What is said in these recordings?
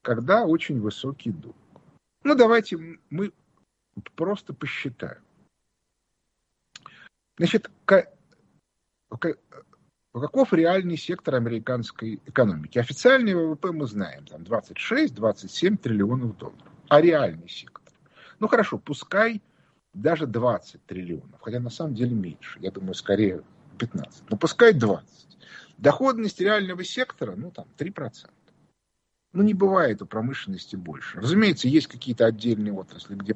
когда очень высокий долг. Ну, давайте мы просто посчитаем. Значит, каков реальный сектор американской экономики? Официальный ВВП мы знаем, там 26-27 триллионов долларов. А реальный сектор? Ну, хорошо, пускай даже 20 триллионов, хотя на самом деле меньше, я думаю, скорее 15, но пускай 20. Доходность реального сектора, ну, там, 3%. Ну, не бывает у промышленности больше. Разумеется, есть какие-то отдельные отрасли, где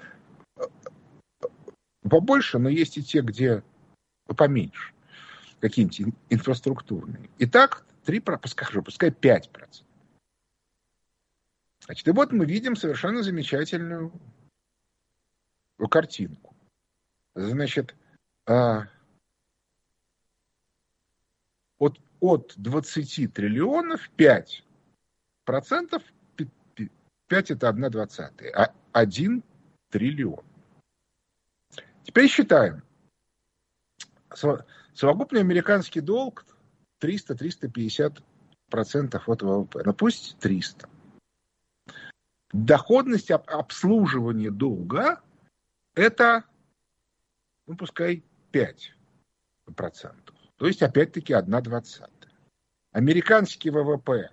побольше, но есть и те, где поменьше. Какие-нибудь инфраструктурные. Итак, 3%, пускай 5%. Значит, и вот мы видим совершенно замечательную картинку. Значит, от 20 триллионов 5%, 5 это 1/20, а 1 триллион. Теперь считаем. Совокупный американский долг 300-350% от ВВП. Ну пусть 300. Доходность обслуживания долга это, ну пускай 5%. То есть опять-таки 1/20. Американский ВВП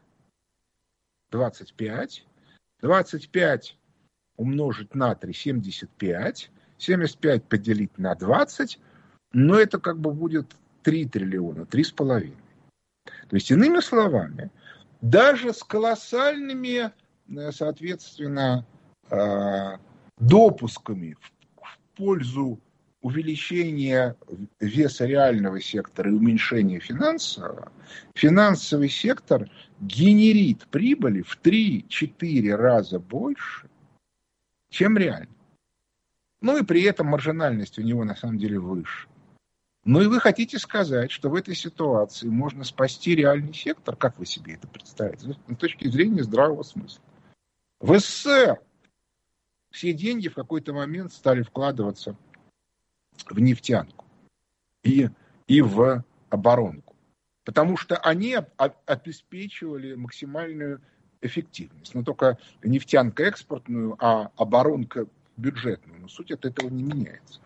25. 25 умножить на 3 75. 75 поделить на 20. Но это как бы будет 3 триллиона, 3,5. То есть, иными словами, даже с колоссальными, соответственно, допусками в пользу увеличения веса реального сектора и уменьшения финансового, финансовый сектор генерит прибыли в 3-4 раза больше, чем реально. Ну и при этом маржинальность у него на самом деле выше. Ну и вы хотите сказать, что в этой ситуации можно спасти реальный сектор? Как вы себе это представляете? С точки зрения здравого смысла. В СССР все деньги в какой-то момент стали вкладываться в нефтянку и в оборонку. Потому что они обеспечивали максимальную эффективность. Но только нефтянка экспортную, а оборонка бюджетную. Но суть от этого не меняется.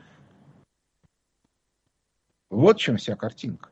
Вот в чем вся картинка.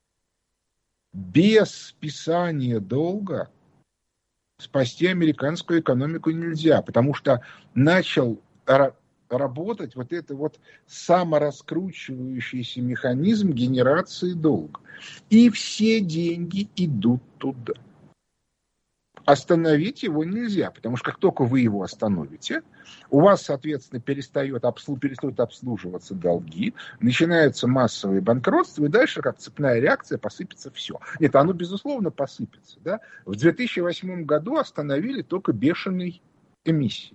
Без списания долга спасти американскую экономику нельзя, потому что начал работать вот это вот самораскручивающийся механизм генерации долга. И все деньги идут туда. Остановить его нельзя, потому что как только вы его остановите, у вас, соответственно, перестают обслуживаться долги, начинаются массовые банкротства, и дальше, как цепная реакция, посыпется все. Нет, оно, безусловно, посыпется. Да? В 2008 году остановили только бешеной эмиссии.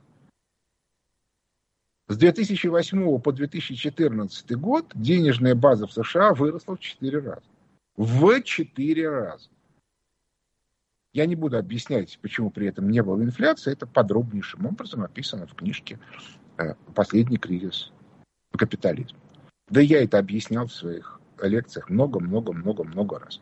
С 2008 по 2014 год денежная база в США выросла в 4 раза. В 4 раза. Я не буду объяснять, почему при этом не было инфляции. Это подробнейшим образом описано в книжке «Последний кризис капитализма». Да я это объяснял в своих лекциях много-много-много-много раз.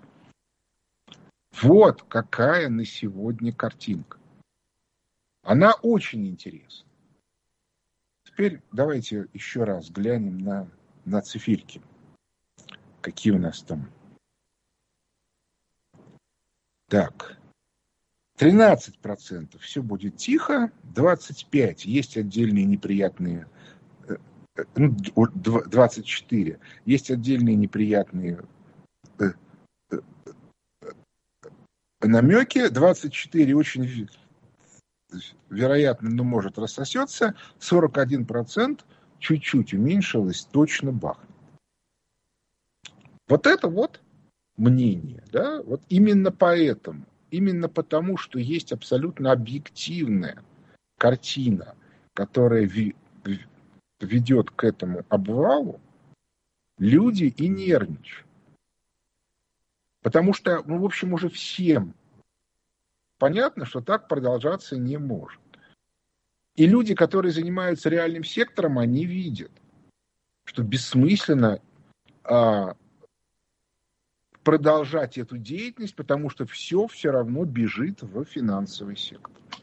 Вот какая на сегодня картинка. Она очень интересна. Теперь давайте еще раз глянем на циферки. Какие у нас там. Так. 13% все будет тихо, 25% есть отдельные неприятные, 24% есть отдельные неприятные намеки, 24% очень вероятно, но может рассосется, 41% чуть-чуть уменьшилось, точно бахнет. Вот это вот мнение, да, вот именно поэтому. Именно потому, что есть абсолютно объективная картина, которая ведет к этому обвалу, люди и нервничают. Потому что, ну, в общем, уже всем понятно, что так продолжаться не может. И люди, которые занимаются реальным сектором, они видят, что бессмысленно продолжать эту деятельность, потому что все равно бежит в финансовый сектор.